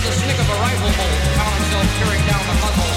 the snick of a rifle bolt, found himself peering down the muzzle